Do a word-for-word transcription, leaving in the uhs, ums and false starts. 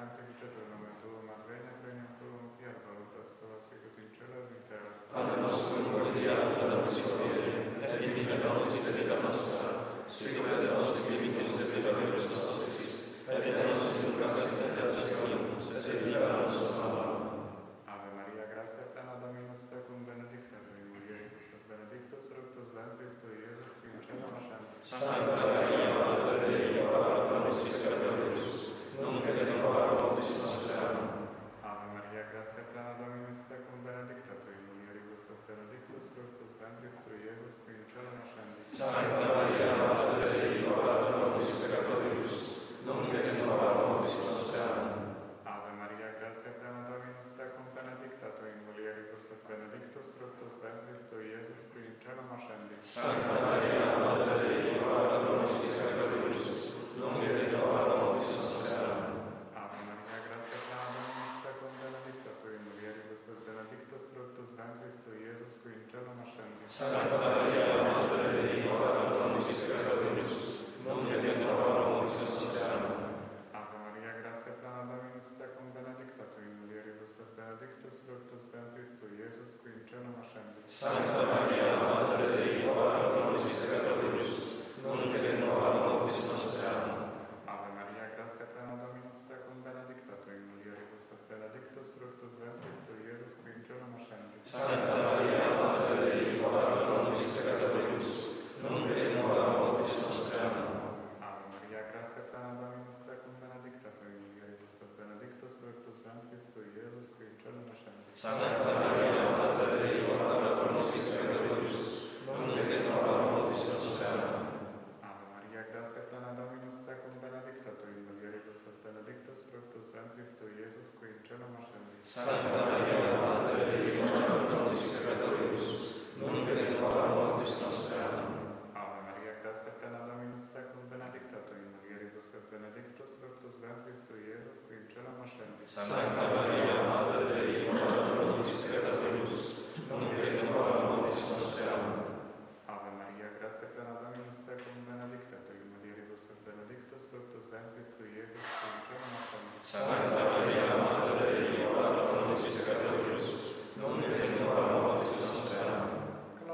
santificetur nomen tuum, adveniat regnum tuum, fiat voluntas tua sicut in cielo et in terra. Panem nostrum quotidianum da nobis hodie, et dimitte nobis debita nostra, sicut et nos dimittimus debitoribus nostris, et ne nos inducas in tentationem, sed libera nos a malo. Ave Maria, gratia plena Dominus tecum, benedicta tui in mulieribus et benedictus fructus ventris tui, Iesus, qui in cielo nascendit. Sancta Maria, Mater Dei, ora pro nobis peccatoribus, nunc et in hora mortis nostrae. Amen. Ave Maria, gratia plena Dominus tecum, benedicta tui in mulieribus et benedictus fructus ventris tui, Iesus, qui in cielo nascendit. Sancta Maria, Mater Dei, ora pro nobis peccatoribus, nunc et in hora mortis nostrae. Amen. Ave Maria, gratia plena Dominus tecum, benedicta tui in mulieribus et benedictus fructus ventris tui, Iesus, qui in cielo nascendit. Sancta Maria, Mater Dei, ora pro nobis peccatoribus, nunc et in hora mortis nostrae. Amen. Ave Maria, gratia plena Dominus tecum, benedicta tui in mulieribus et benedictus fructus ventris tui, Iesus, qui in cielo nascendit. Sancta Maria, Mater Dei, ora pro nobis peccatoribus, nunc et in hora mortis nostrae. Amen. Ave Maria, gratia plena Dominus tecum, benedicta tui in mulieribus et benedictus fructus ventris tui, Iesus, qui in cielo nascendit. Sancta Maria, Mater Dei, ora pro nobis peccatoribus, nunc et in hora mortis nostrae. Amen. Ave Maria, gratia plena Dominus tecum, benedicta tui in mulieribus et benedictus fructus ventris tui, Iesus, qui in cielo nascendit. Sancta Maria, Mater Dei, ora pro nobis peccatoribus, nunc et in hora mortis nostrae. Amen. Ave Maria, gratia plena Dominus tecum, benedicta tui in mulieribus et benedictus fructus ventris tui, Iesus, qui in cielo nascendit. Sancta Maria, Mater Dei, ora pro nobis peccatoribus, nunc et in hora mortis nostrae. Amen. Ave Maria, gratia plena Dominus tecum, benedicta tui in mulieribus et benedictus fructus ventris tui, Iesus, qui in cielo nascendit. Sancta Maria, Mater Dei, ora pro nobis peccatoribus, nunc et in hora mortis nostrae. Amen. Ave Maria, gratia plena Dominus tecum, benedicta tui in mulieribus et benedictus fructus ventris tui, Iesus, qui in cielo nascendit. Sancta Maria, Mater Dei, ora pro nobis peccatoribus, nunc et in hora mortis nostrae. Amen. Ave Maria, gratia plena Dominus tecum, benedicta tui in mulieribus et benedictus fructus ventris tui, Iesus, qui in cielo nascendit. Sancta Maria, Mater Dei, ora pro nobis peccatoribus, nunc et in hora mortis